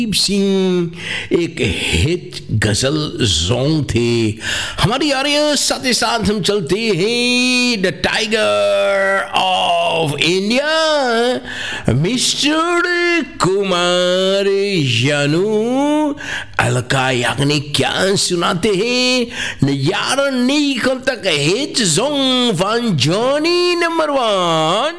सिंह एक हिट गजल सॉन्ग थे हमारी आ रही है। साथ ही साथ हम चलते हैं the tiger of India mister Kumar जानू अलका याग्निक क्या सुनाते हैं यार नहीं कल तक hit song van Johnny number 1